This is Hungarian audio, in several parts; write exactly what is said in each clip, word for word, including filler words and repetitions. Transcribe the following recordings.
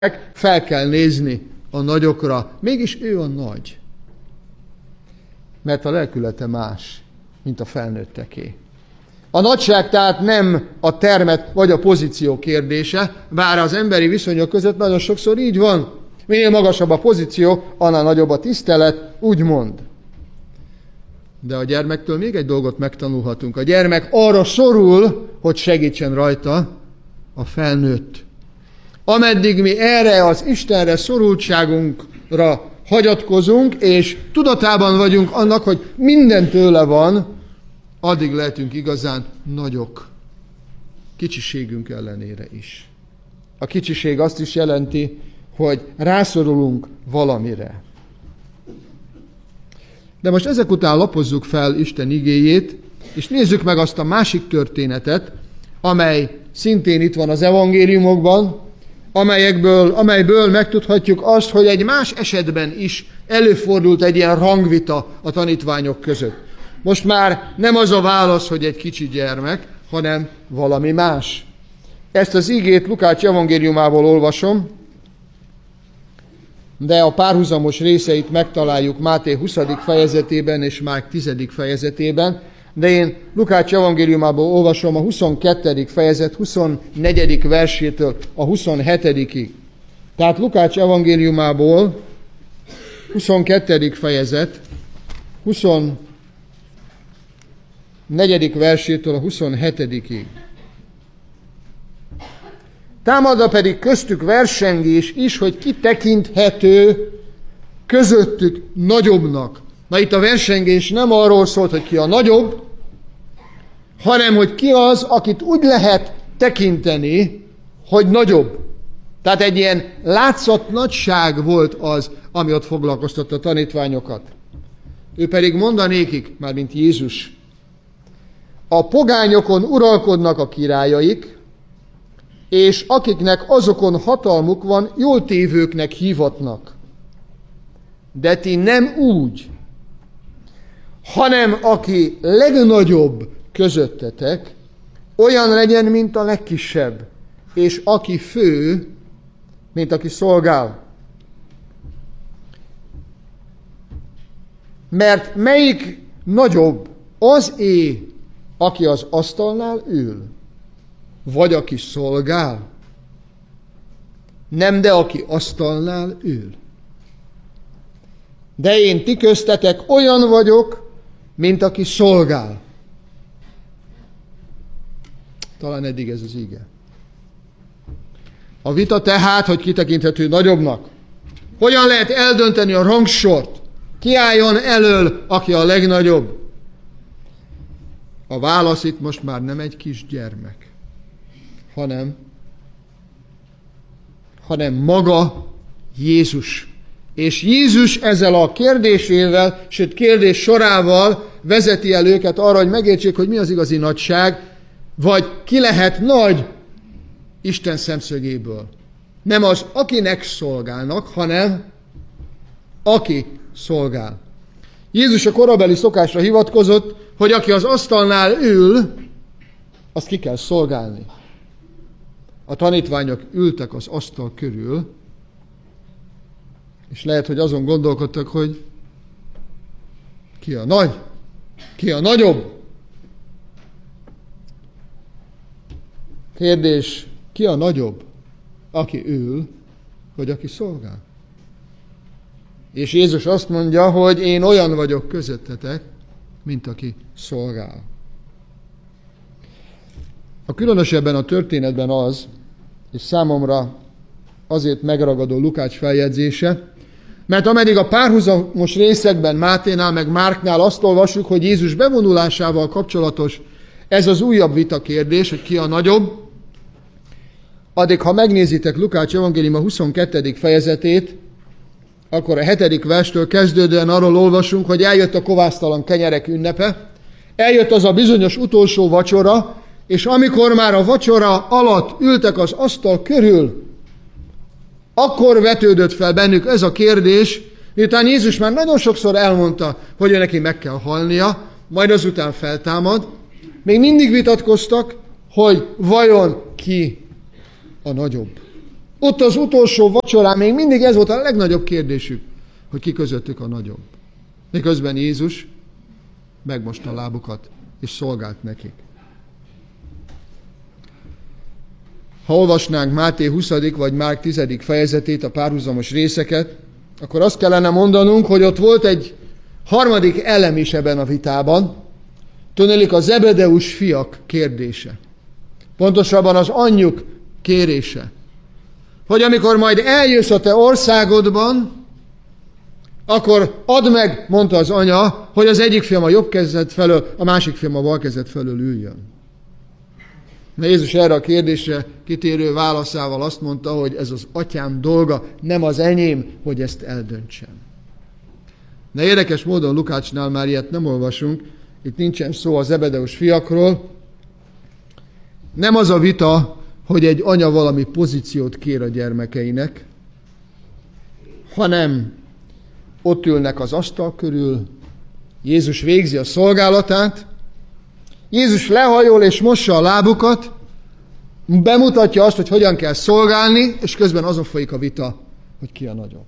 fel kell nézni a nagyokra, mégis ő a nagy. Mert a lelkülete más, mint a felnőtteké. A nagyság tehát nem a termet vagy a pozíció kérdése, bár az emberi viszonyok között nagyon sokszor így van. Minél magasabb a pozíció, annál nagyobb a tisztelet, úgymond. De a gyermektől még egy dolgot megtanulhatunk. A gyermek arra szorul, hogy segítsen rajta a felnőtt. Ameddig mi erre az Istenre szorultságunkra hagyatkozunk, és tudatában vagyunk annak, hogy minden tőle van, addig lehetünk igazán nagyok. Kicsiségünk ellenére is. A kicsiség azt is jelenti, hogy rászorulunk valamire. De most ezek után lapozzuk fel Isten igéjét, és nézzük meg azt a másik történetet, amely szintén itt van az evangéliumokban, amelyekből, amelyből megtudhatjuk azt, hogy egy más esetben is előfordult egy ilyen rangvita a tanítványok között. Most már nem az a válasz, hogy egy kicsi gyermek, hanem valami más. Ezt az igét Lukács evangéliumából olvasom, de a párhuzamos részeit megtaláljuk Máté huszadik fejezetében és Márk tizedik fejezetében, de én Lukács evangéliumából olvasom a huszonkettedik fejezet huszonnegyedik versétől a huszonhetedikig. Tehát Lukács evangéliumából huszonkettedik fejezet huszonnegyedik versétől a huszonhetedikig. Támadva pedig köztük versengés is, hogy ki tekinthető közöttük nagyobbnak. Na itt a versengés nem arról szólt, hogy ki a nagyobb, hanem hogy ki az, akit úgy lehet tekinteni, hogy nagyobb. Tehát egy ilyen látszat nagyság volt az, ami ott foglalkoztatta a tanítványokat. Ő pedig mondanékik, mármint Jézus, a pogányokon uralkodnak a királyaik, és akiknek azokon hatalmuk van, jól tévőknek hívatnak. De ti nem úgy, hanem aki legnagyobb közöttetek, olyan legyen, mint a legkisebb, és aki fő, mint aki szolgál. Mert melyik nagyobb, az-é, aki az asztalnál ül, vagy aki szolgál? Nem, de aki asztalnál ül. De én ti köztetek olyan vagyok, mint aki szolgál. Talán eddig ez az ige. A vita tehát, hogy kitekinthető nagyobbnak. Hogyan lehet eldönteni a rangsort? Ki álljon elől, aki a legnagyobb? A válasz itt most már nem egy kis gyermek, hanem, hanem maga Jézus. És Jézus ezzel a kérdésével, sőt kérdés sorával vezeti el őket arra, hogy megértsék, hogy mi az igazi nagyság, vagy ki lehet nagy Isten szemszögéből. Nem az, akinek szolgálnak, hanem aki szolgál. Jézus a korabeli szokásra hivatkozott, hogy aki az asztalnál ül, azt ki kell szolgálni. A tanítványok ültek az asztal körül, és lehet, hogy azon gondolkodtak, hogy ki a nagy, ki a nagyobb. Kérdés, ki a nagyobb? Aki ül, vagy aki szolgál? És Jézus azt mondja, hogy én olyan vagyok közöttetek, mint aki szolgál. A különösebben a történetben az, és számomra azért megragadó Lukács feljegyzése, mert ameddig a párhuzamos részekben Máténál meg Márknál azt olvassuk, hogy Jézus bevonulásával kapcsolatos ez az újabb vita kérdés, hogy ki a nagyobb, addig, ha megnézitek Lukács evangéliuma huszonkettedik fejezetét, akkor a hetedik verstől kezdődően arról olvasunk, hogy eljött a kovásztalan kenyerek ünnepe, eljött az a bizonyos utolsó vacsora, és amikor már a vacsora alatt ültek az asztal körül, akkor vetődött fel bennük ez a kérdés, miután Jézus már nagyon sokszor elmondta, hogy ő neki meg kell halnia, majd azután feltámad, még mindig vitatkoztak, hogy vajon ki a nagyobb. Ott az utolsó vacsorán még mindig ez volt a legnagyobb kérdésük, hogy ki közöttük a nagyobb. Miközben Jézus megmosta a lábukat, és szolgált nekik. Ha olvasnánk Máté huszadik vagy Márk tizedik fejezetét, a párhuzamos részeket, akkor azt kellene mondanunk, hogy ott volt egy harmadik elem is ebben a vitában, tudniillik a Zebedeus fiak kérdése. Pontosabban az anyjuk kérése. Hogy amikor majd eljössz a te országodban, akkor add meg, mondta az anya, hogy az egyik fiam a jobb kezed felől, a másik fiam a bal kezed felől üljön. Na Jézus erre a kérdésre kitérő válaszával azt mondta, hogy ez az atyám dolga, nem az enyém, hogy ezt eldöntsem. De érdekes módon Lukácsnál már ilyet nem olvasunk, itt nincsen szó a Zebedeus fiakról. Nem az a vita, hogy egy anya valami pozíciót kér a gyermekeinek, hanem ott ülnek az asztal körül, Jézus végzi a szolgálatát, Jézus lehajol és mossa a lábukat, bemutatja azt, hogy hogyan kell szolgálni, és közben azon folyik a vita, hogy ki a nagyobb.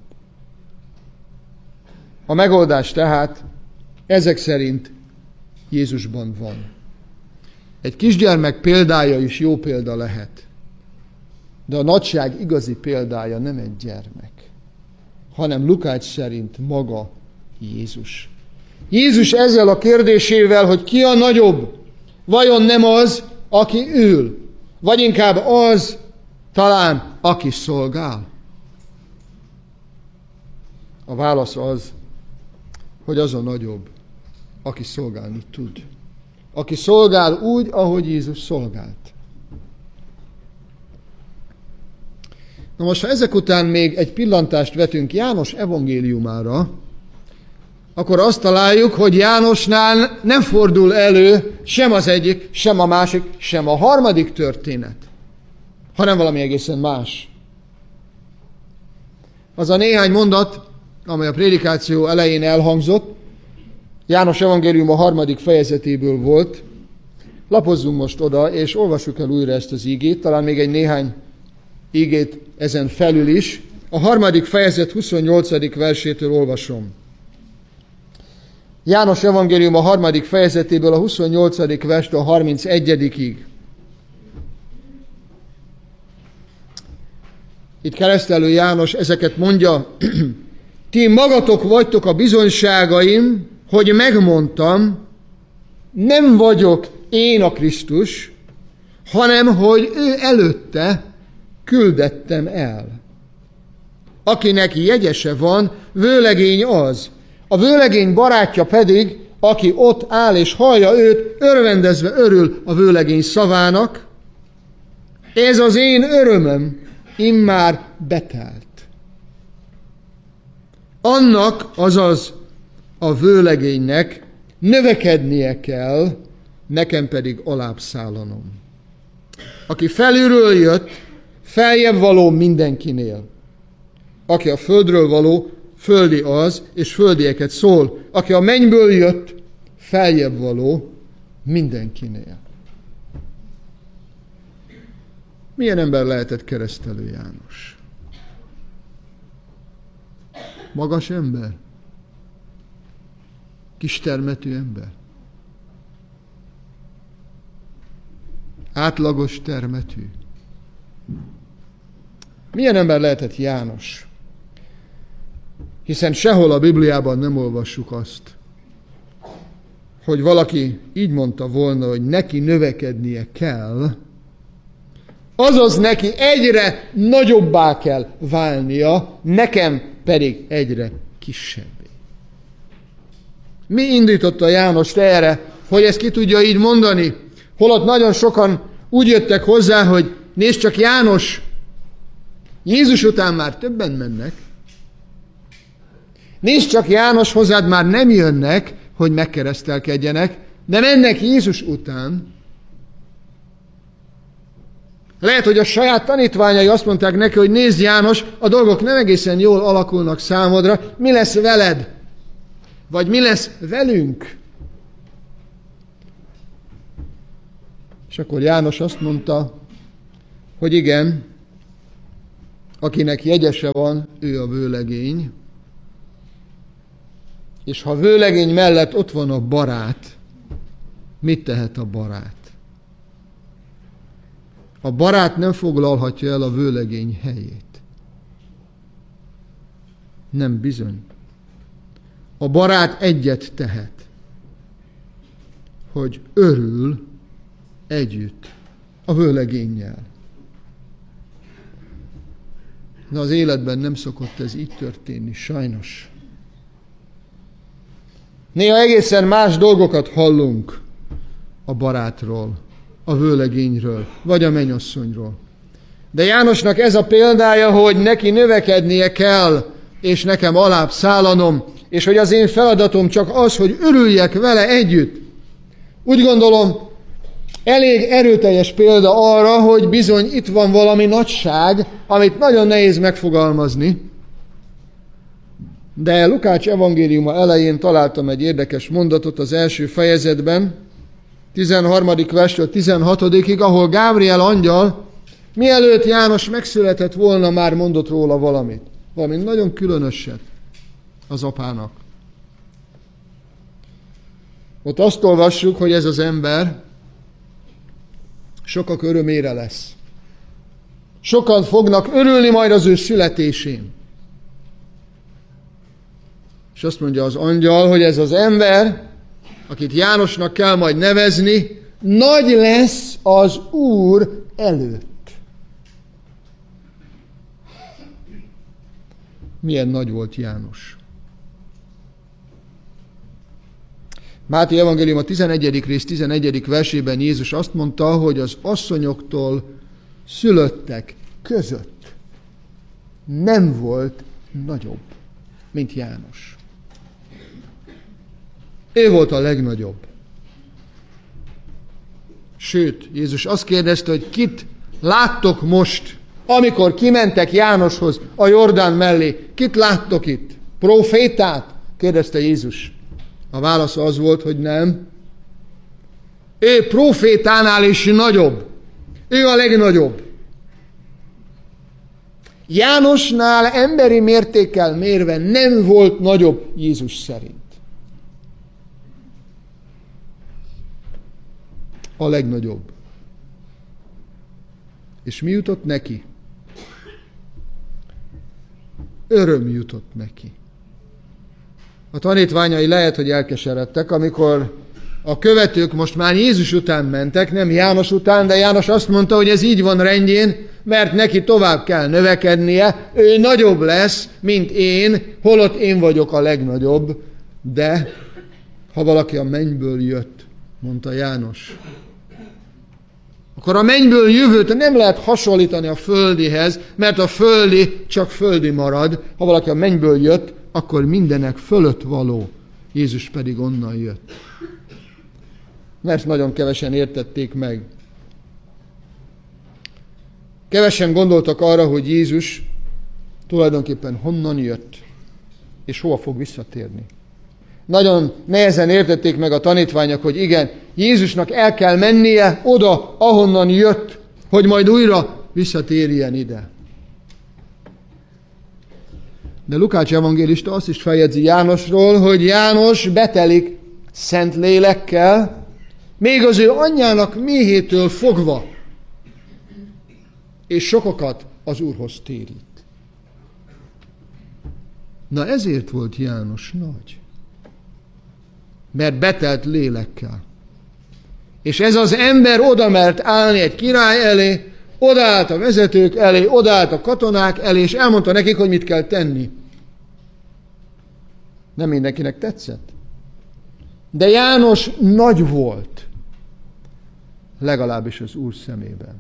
A megoldás tehát ezek szerint Jézusban van. Egy kisgyermek példája is jó példa lehet, de a nagyság igazi példája nem egy gyermek, hanem Lukács szerint maga Jézus. Jézus ezzel a kérdésével, hogy ki a nagyobb, vajon nem az, aki ül, vagy inkább az, talán, aki szolgál? A válasz az, hogy az a nagyobb, aki szolgálni tud. Aki szolgál úgy, ahogy Jézus szolgált. Na most, ha ezek után még egy pillantást vetünk János evangéliumára, akkor azt találjuk, hogy Jánosnál nem fordul elő sem az egyik, sem a másik, sem a harmadik történet, hanem valami egészen más. Az a néhány mondat, amely a prédikáció elején elhangzott, János evangélium a harmadik fejezetéből volt. Lapozzunk most oda, és olvassuk el újra ezt az ígét, talán még egy néhány ígét ezen felül is. A harmadik fejezet huszonnyolcadik versétől olvasom. János evangélium a harmadik fejezetéből a huszonnyolcadik verstől a harmincegyedikig. Itt keresztelő János ezeket mondja, ti magatok vagytok a bizonyságaim, hogy megmondtam, nem vagyok én a Krisztus, hanem hogy ő előtte küldettem el. Akinek jegyese van, vőlegény az. A vőlegény barátja pedig, aki ott áll és hallja őt, örvendezve örül a vőlegény szavának. Ez az én örömöm, immár betelt. Annak, azaz a vőlegénynek növekednie kell, nekem pedig alább szállanom. Aki felülről jött, feljebb való mindenkinél. Aki a földről való, földi az, és földieket szól. Aki a mennyből jött, feljebb való mindenkinél. Milyen ember lehetett keresztelő János? Magas ember? Kistermetű ember? Átlagos termetű? Milyen ember lehetett János? Hiszen sehol a Bibliában nem olvassuk azt, hogy valaki így mondta volna, hogy neki növekednie kell, azaz neki egyre nagyobbá kell válnia, nekem pedig egyre kisebbé. Mi indította Jánost erre, hogy ezt ki tudja így mondani? Holott nagyon sokan úgy jöttek hozzá, hogy nézd csak János, Jézus után már többen mennek, nézd csak János, hozzád már nem jönnek, hogy megkeresztelkedjenek, de mennek Jézus után. Lehet, hogy a saját tanítványai azt mondták neki, hogy nézd János, a dolgok nem egészen jól alakulnak számodra, mi lesz veled? Vagy mi lesz velünk? És akkor János azt mondta, hogy igen, akinek jegyese van, ő a vőlegény, és ha a vőlegény mellett ott van a barát, mit tehet a barát? A barát nem foglalhatja el a vőlegény helyét. Nem bizony. A barát egyet tehet, hogy örül együtt a vőlegénnyel. De az életben nem szokott ez így történni, sajnos. Néha egészen más dolgokat hallunk a barátról, a vőlegényről, vagy a mennyasszonyról. De Jánosnak ez a példája, hogy neki növekednie kell, és nekem alább szállanom, és hogy az én feladatom csak az, hogy örüljek vele együtt. Úgy gondolom, elég erőteljes példa arra, hogy bizony itt van valami nagyság, amit nagyon nehéz megfogalmazni. De Lukács evangéliuma elején találtam egy érdekes mondatot az első fejezetben, tizenharmadik verstől tizenhatodikig, ahol Gábriel angyal, mielőtt János megszületett volna, már mondott róla valamit. Valami nagyon különöset az apának. Ott azt olvassuk, hogy ez az ember sokak örömére lesz. Sokan fognak örülni majd az ő születésén. És azt mondja az angyal, hogy ez az ember, akit Jánosnak kell majd nevezni, nagy lesz az Úr előtt. Milyen nagy volt János. Máté evangélium a tizenegyedik rész tizenegyedik versében Jézus azt mondta, hogy az asszonyoktól szülöttek között nem volt nagyobb, mint János. Ő volt a legnagyobb. Sőt, Jézus azt kérdezte, hogy kit láttok most, amikor kimentek Jánoshoz a Jordán mellé. Kit láttok itt? Profétát? Kérdezte Jézus. A válasz az volt, hogy nem. Ő profétánál is nagyobb. Ő a legnagyobb. Jánosnál emberi mértékkel mérve nem volt nagyobb Jézus szerint. A legnagyobb. És mi jutott neki? Öröm jutott neki. A tanítványai lehet, hogy elkeseredtek, amikor a követők most már Jézus után mentek, nem János után, de János azt mondta, hogy ez így van rendjén, mert neki tovább kell növekednie, ő nagyobb lesz, mint én, holott én vagyok a legnagyobb, de ha valaki a mennyből jött, mondta János, akkor a mennyből jövőt nem lehet hasonlítani a földihez, mert a földi csak földi marad. Ha valaki a mennyből jött, akkor mindenek fölött való. Jézus pedig onnan jött. Mert nagyon kevesen értették meg. Kevesen gondoltak arra, hogy Jézus tulajdonképpen honnan jött, és hova fog visszatérni. Nagyon nehezen értették meg a tanítványok, hogy igen, Jézusnak el kell mennie oda, ahonnan jött, hogy majd újra visszatérjen ide. De Lukács evangélista azt is feljegyzi Jánosról, hogy János betelik szent lélekkel, még az ő anyjának méhétől fogva, és sokakat az Úrhoz térít. Na ezért volt János nagy. Mert betelt lélekkel. És ez az ember oda mert állni egy király elé, odaállt a vezetők elé, odaállt a katonák elé, és elmondta nekik, hogy mit kell tenni. Nem mindenkinek tetszett. De János nagy volt, legalábbis az Úr szemében.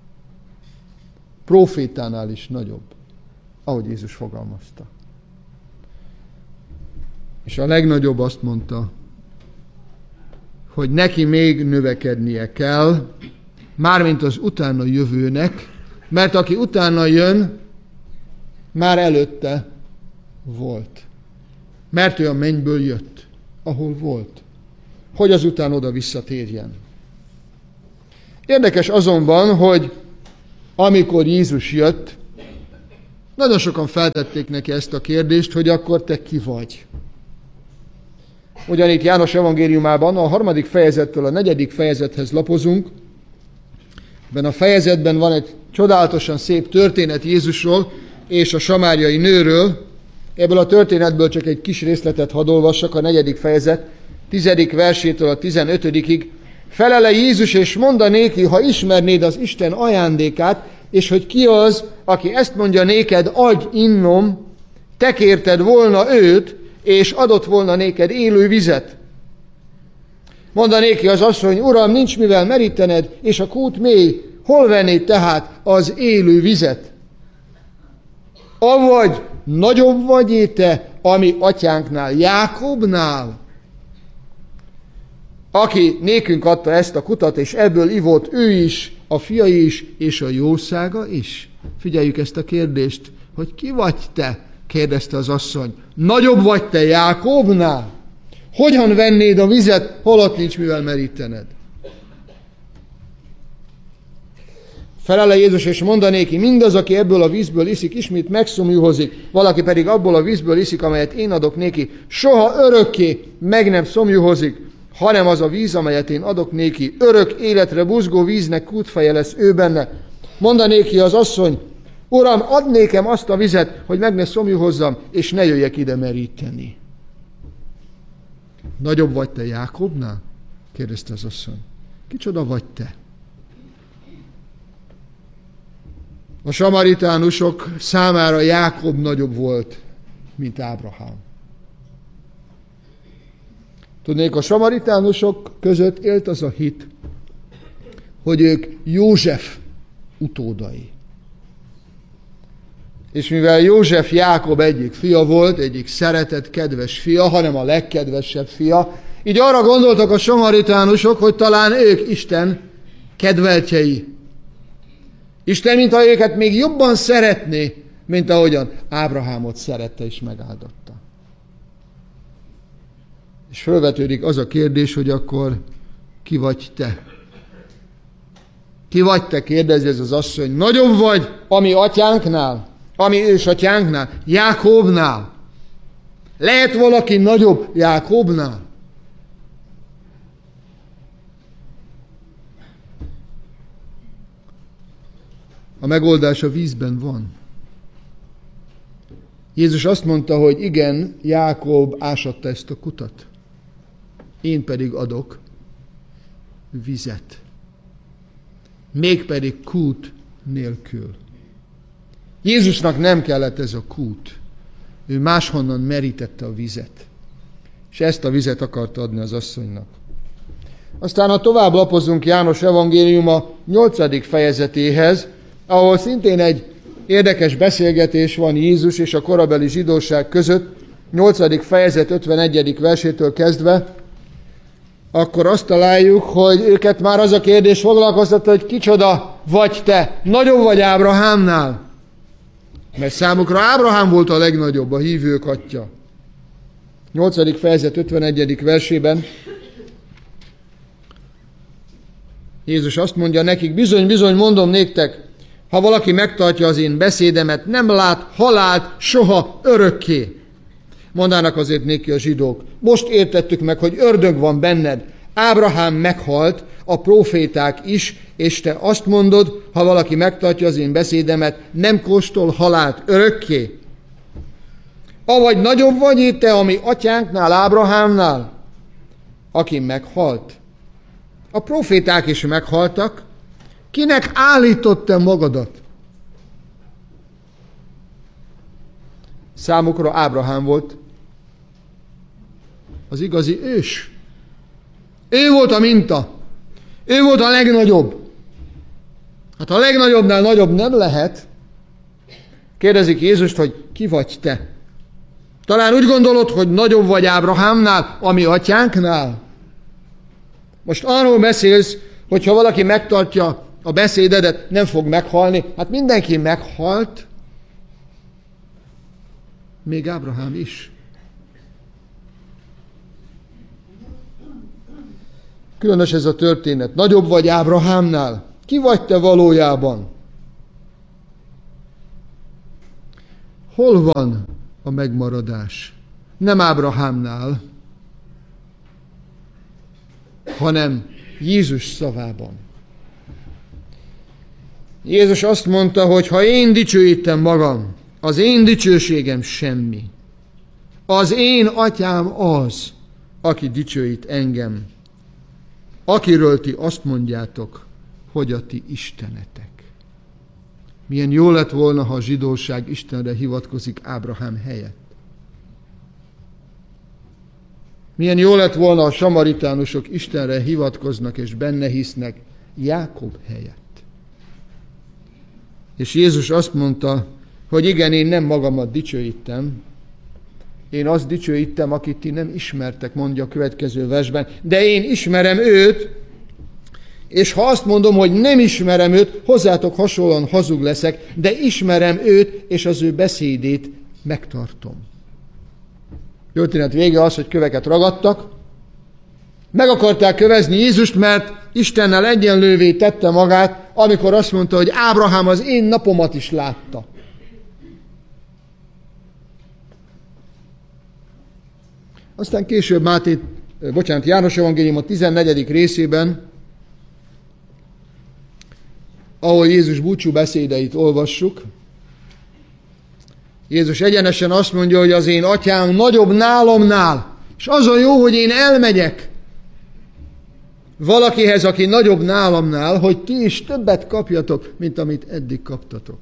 Profétánál is nagyobb, ahogy Jézus fogalmazta. És a legnagyobb azt mondta, hogy neki még növekednie kell, mármint az utána jövőnek, mert aki utána jön, már előtte volt. Mert ő a mennyből jött, ahol volt, hogy azután oda visszatérjen. Érdekes azonban, hogy amikor Jézus jött, Nagyon sokan feltették neki ezt a kérdést, hogy akkor te ki vagy. Ugyanitt János evangéliumában a harmadik fejezettől a negyedik fejezethez lapozunk. Ebben a fejezetben van egy csodálatosan szép történet Jézusról és a samáriai nőről. Ebből a történetből csak egy kis részletet hadd olvassak, a negyedik fejezet tizedik versétől a tizenötödikig. Felele Jézus, és mondta néki, ha ismernéd az Isten ajándékát, és hogy ki az, aki ezt mondja néked, adj innom, te kérted volna őt, és adott volna néked élő vizet. Mondta néki az asszony, Uram, nincs mivel merítened, és a kút mély, hol vennéd tehát az élő vizet? Avagy nagyobb vagy te, ami atyánknál, Jákobnál, aki nékünk adta ezt a kutat, és ebből ivott ő is, a fiai is, és a jószága is. Figyeljük ezt a kérdést, hogy ki vagy te? Kérdezte az asszony. Nagyobb vagy te Jákobnál? Hogyan vennéd a vizet, holott nincs mivel merítened? Felele Jézus, és mondanéki, mindaz, aki ebből a vízből iszik, ismét megszomjúhozik, valaki pedig abból a vízből iszik, amelyet én adok néki, soha örökké meg nem szomjúhozik, hanem az a víz, amelyet én adok néki, örök életre buzgó víznek kútfeje lesz ő benne. Mondanéki az asszony, Uram, add nékem azt a vizet, hogy meg ne szomjúhozzam, és ne jöjjek ide meríteni. Nagyobb vagy te Jákobnál? Kérdezte az asszony. Kicsoda vagy te? A samaritánusok számára Jákob nagyobb volt, mint Ábrahám. Tudnék, a samaritánusok között élt az a hit, hogy ők József utódai. És mivel József Jákob egyik fia volt, egyik szeretett, kedves fia, hanem a legkedvesebb fia, így arra gondoltak a samaritánusok, hogy talán ők Isten kedveltjei. Isten, mintha őket még jobban szeretné, mint ahogyan Ábrahámot szerette és megáldotta. És felvetődik az a kérdés, hogy akkor ki vagy te? Ki vagy te, kérdezi ez az asszony. Nagyobb vagy, ami atyánknál, ami ősatyánknál, Jákobnál. Lehet valaki nagyobb Jákobnál? A megoldás a vízben van. Jézus azt mondta, hogy igen, Jákob ásatta ezt a kutat. Én pedig adok vizet. Mégpedig kút nélkül. Jézusnak nem kellett ez a kút. Ő máshonnan merítette a vizet. És ezt a vizet akarta adni az asszonynak. Aztán ha tovább lapozunk János evangéliuma nyolcadik fejezetéhez, ahol szintén egy érdekes beszélgetés van Jézus és a korabeli zsidóság között, nyolcadik fejezet ötvenegyedik versétől kezdve, akkor azt találjuk, hogy őket már az a kérdés foglalkoztatta, hogy kicsoda vagy te, nagyobb vagy Ábrahámnál? Mert számukra Ábrahám volt a legnagyobb, a hívők atya. nyolcadik fejezet ötvenegyedik versében Jézus azt mondja nekik, bizony, bizony, mondom néktek, ha valaki megtartja az én beszédemet, nem lát halált soha örökké. Mondának azért néki a zsidók, most értettük meg, hogy ördög van benned. Ábrahám meghalt, a próféták is, és te azt mondod, ha valaki megtartja az én beszédemet, nem kóstol halált örökké. Avagy nagyobb vagy itt te, ami atyánknál, Ábrahámnál, aki meghalt. A próféták is meghaltak. Kinek állított te magadat? Számukra Ábrahám volt az igazi ős. Ő volt a minta. Ő volt a legnagyobb. Hát a legnagyobbnál nagyobb nem lehet. Kérdezik Jézust, hogy ki vagy te? Talán úgy gondolod, hogy nagyobb vagy Ábrahámnál, ami atyánknál? Most arról beszélsz, hogy ha valaki megtartja a beszédedet, nem fog meghalni. Hát mindenki meghalt, még Ábrahám is. Különös ez a történet. Nagyobb vagy Ábrahámnál? Ki vagy te valójában? Hol van a megmaradás? Nem Ábrahámnál, hanem Jézus szavában. Jézus azt mondta, hogy ha én dicsőítem magam, az én dicsőségem semmi. Az én atyám az, aki dicsőít engem, akiről ti azt mondjátok, hogy a ti istenetek. Milyen jó lett volna, ha a zsidóság Istenre hivatkozik Ábrahám helyett. Milyen jó lett volna, ha a samaritánusok Istenre hivatkoznak és benne hisznek Jákob helyett. És Jézus azt mondta, hogy igen, én nem magamat dicsőítem, én azt dicsőítem, akit ti nem ismertek, mondja a következő versben, de én ismerem őt, és ha azt mondom, hogy nem ismerem őt, hozzátok hasonlóan hazug leszek, de ismerem őt, és az ő beszédét megtartom. Történet vége az, hogy köveket ragadtak, meg akarták kövezni Jézust, mert Istennel egyenlővé tette magát, amikor azt mondta, hogy Ábrahám az én napomat is látta. Aztán később Máté, bocsánat, János evangélium a tizennegyedik részében, ahol Jézus búcsú beszédeit olvassuk, Jézus egyenesen azt mondja, hogy az én atyám nagyobb nálamnál, és az a jó, hogy én elmegyek valakihez, aki nagyobb nálamnál, hogy ti is többet kapjatok, mint amit eddig kaptatok.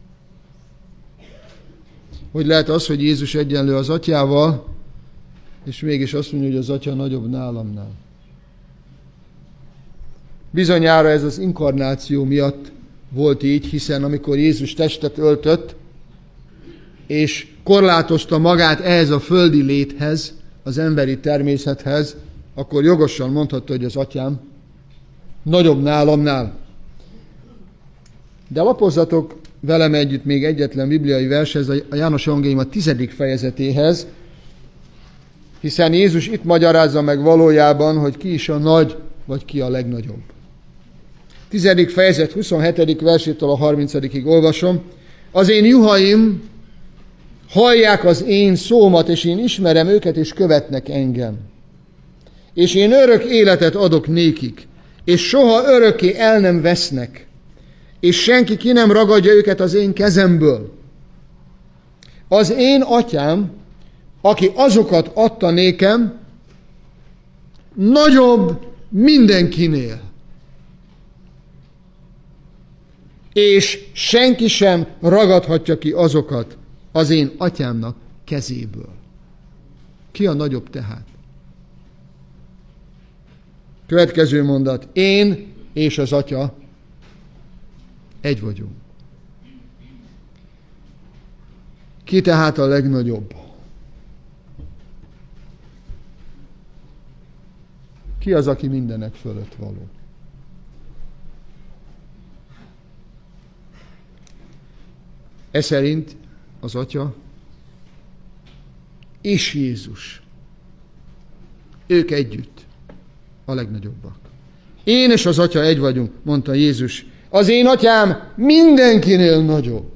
Hogy lehet az, hogy Jézus egyenlő az atyával, és mégis azt mondja, hogy az atya nagyobb nálamnál. Bizonyára ez az inkarnáció miatt volt így, hiszen amikor Jézus testet öltött, és korlátozta magát ehhez a földi léthez, az emberi természethez, akkor jogosan mondhatta, hogy az atyám nagyobb nálamnál. De lapozzatok velem együtt még egyetlen bibliai vershez, a János evangélium a tizedik fejezetéhez, hiszen Jézus itt magyarázza meg valójában, hogy ki is a nagy, vagy ki a legnagyobb. Tizedik fejezet huszonhetedik versétől a harmincadikig olvasom. Az én juhaim hallják az én szómat, és én ismerem őket, és követnek engem. És én örök életet adok nékik, és soha örökké el nem vesznek, és senki ki nem ragadja őket az én kezemből. Az én atyám, aki azokat adta nékem, nagyobb mindenkinél. És senki sem ragadhatja ki azokat az én atyámnak kezéből. Ki a nagyobb tehát? Következő mondat. Én és az atya egy vagyunk. Ki tehát a legnagyobb? Ki az, aki mindenek fölött való? E szerint az Atya és Jézus. Ők együtt a legnagyobbak. Én és az Atya egy vagyunk, mondta Jézus. Az én atyám mindenkinél nagyobb.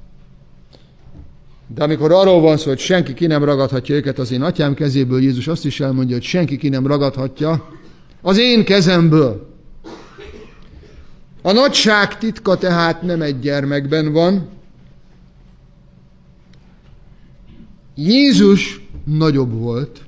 De amikor arról van szó, hogy senki ki nem ragadhatja őket az én atyám kezéből, Jézus azt is elmondja, hogy senki ki nem ragadhatja az én kezemből. A nagyság titka tehát nem egy gyermekben van. Jézus nagyobb volt,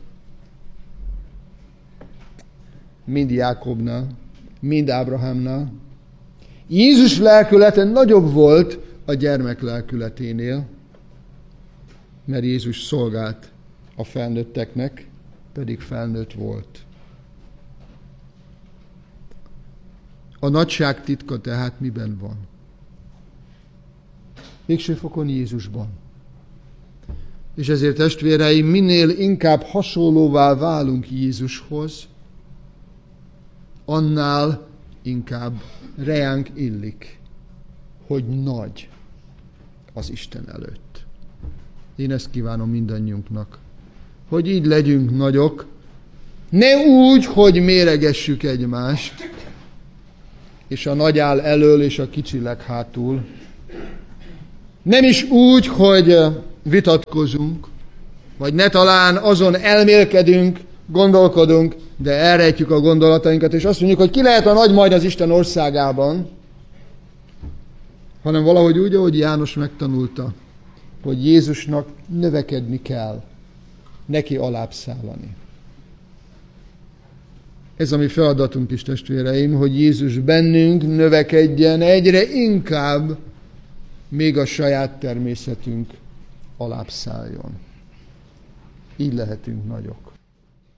mind Jákobnál, mind Ábrahámnál. Jézus lelkülete nagyobb volt a gyermek lelkületénél, mert Jézus szolgált a felnőtteknek, pedig felnőtt volt. A nagyság titka tehát miben van? Végső fokon Jézusban. És ezért, testvéreim, minél inkább hasonlóvá válunk Jézushoz, annál inkább reánk illik, hogy nagy az Isten előtt. Én ezt kívánom mindannyiunknak, hogy így legyünk nagyok, ne úgy, hogy méregessük egymást, és a nagy áll elől, és a kicsi leg hátul. Nem is úgy, hogy vitatkozunk, vagy ne talán azon elmélkedünk, gondolkodunk, de elrejtjük a gondolatainkat, és azt mondjuk, hogy ki lehet a nagy majd az Isten országában, hanem valahogy úgy, ahogy János megtanulta, hogy Jézusnak növekedni kell, neki alábbszállani. Ez a mi feladatunk is, testvéreim, hogy Jézus bennünk növekedjen egyre inkább, még a saját természetünk alábbszálljon. Így lehetünk nagyok.